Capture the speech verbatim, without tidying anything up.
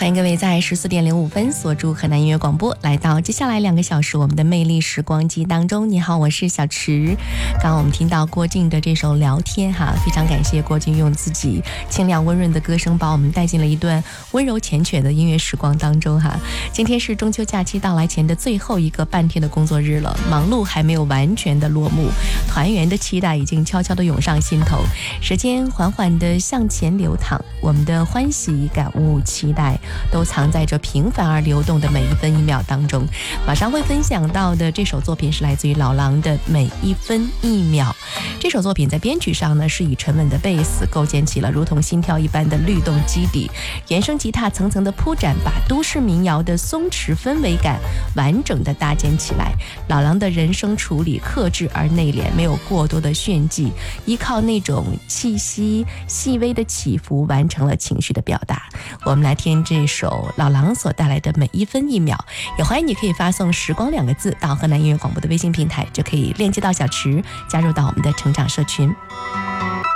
欢迎各位在十四点零五分锁住河南音乐广播，来到接下来两个小时我们的魅力时光机当中。你好，我是小池。刚刚我们听到郭靖的这首聊天哈，非常感谢郭靖用自己清亮温润的歌声把我们带进了一段温柔缱绻的音乐时光当中哈。今天是中秋假期到来前的最后一个半天的工作日了，忙碌还没有完全的落幕，团圆的期待已经悄悄的涌上心头。时间缓缓的向前流淌，我们的欢喜、感悟、期待都藏在这平凡而流动的每一分一秒当中。马上会分享到的这首作品是来自于老狼的《每一分一秒》。这首作品在编曲上呢，是以沉稳的贝斯构建起了如同心跳一般的律动基底，原声吉他层层的铺展，把都市民谣的松弛氛围感完整的搭建起来。老狼的人声处理克制而内敛，没有过多的炫技，依靠那种气息细微的起伏完成了情绪的表达。我们来听这首老狼所带来的每一分一秒，也欢迎你可以发送时光两个字到河南音乐广播的微信平台，就可以链接到小池，加入到我们的成长社群。